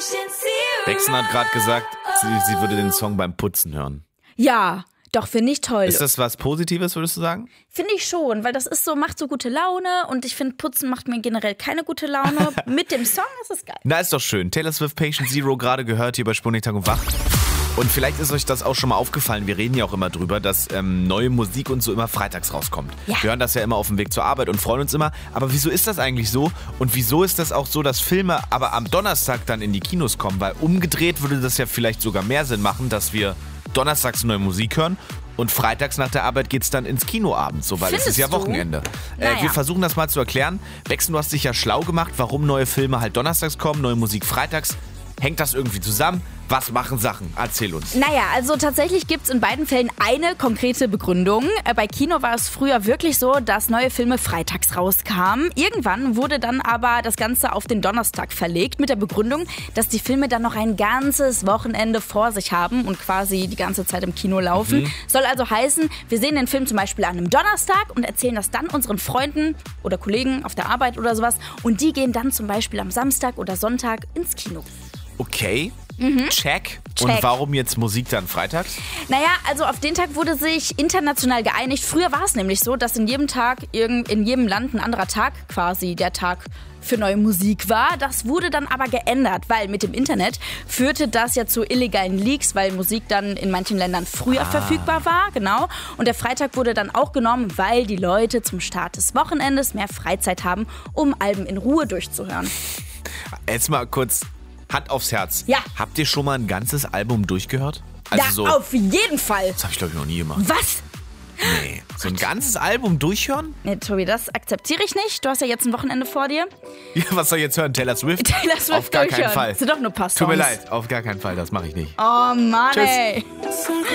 Bexen hat gerade gesagt, sie würde den Song beim Putzen hören. Ja, doch, finde ich toll. Ist das was Positives, würdest du sagen? Finde ich schon, weil das ist so, macht so gute Laune und ich finde, Putzen macht mir generell keine gute Laune. Mit dem Song ist es geil. Na, ist doch schön. Taylor Swift, Patient Zero, gerade gehört hier bei Sputnik Tag und Wach. Und vielleicht ist euch das auch schon mal aufgefallen, wir reden ja auch immer drüber, dass neue Musik und so immer freitags rauskommt. Ja. Wir hören das ja immer auf dem Weg zur Arbeit und freuen uns immer. Aber wieso ist das eigentlich so? Und wieso ist das auch so, dass Filme aber am Donnerstag dann in die Kinos kommen? Weil umgedreht würde das ja vielleicht sogar mehr Sinn machen, dass wir donnerstags neue Musik hören und freitags nach der Arbeit geht's dann ins Kino abends, so, weil es ist ja Wochenende. Naja. Wir versuchen das mal zu erklären. Bexen, du hast dich ja schlau gemacht, warum neue Filme halt donnerstags kommen, neue Musik freitags. Hängt das irgendwie zusammen? Was machen Sachen? Erzähl uns. Naja, also tatsächlich gibt es in beiden Fällen eine konkrete Begründung. Bei Kino war es früher wirklich so, dass neue Filme freitags rauskamen. Irgendwann wurde dann aber das Ganze auf den Donnerstag verlegt mit der Begründung, dass die Filme dann noch ein ganzes Wochenende vor sich haben und quasi die ganze Zeit im Kino laufen. Soll also heißen, wir sehen den Film zum Beispiel an einem Donnerstag und erzählen das dann unseren Freunden oder Kollegen auf der Arbeit oder sowas und die gehen dann zum Beispiel am Samstag oder Sonntag ins Kino. Okay. Check. Und warum jetzt Musik dann freitags? Naja, also auf den Tag wurde sich international geeinigt. Früher war es nämlich so, dass in jedem Land ein anderer Tag quasi der Tag für neue Musik war. Das wurde dann aber geändert, weil mit dem Internet führte das ja zu illegalen Leaks, weil Musik dann in manchen Ländern früher verfügbar war, genau. Und der Freitag wurde dann auch genommen, weil die Leute zum Start des Wochenendes mehr Freizeit haben, um Alben in Ruhe durchzuhören. Jetzt mal kurz Hand aufs Herz. Ja. Habt ihr schon mal ein ganzes Album durchgehört? Also auf jeden Fall. Das habe ich, glaube ich, noch nie gemacht. Was? Nee. So ein ganzes Album durchhören? Nee, Tobi, das akzeptiere ich nicht. Du hast ja jetzt ein Wochenende vor dir. Ja, was soll ich jetzt hören? Taylor Swift? Taylor Swift auf gar durchhören. keinen Fall. Das sind doch nur ein paar Songs. Tut mir leid, auf gar keinen Fall, das mache ich nicht. Oh Mann, Tschüss. ey.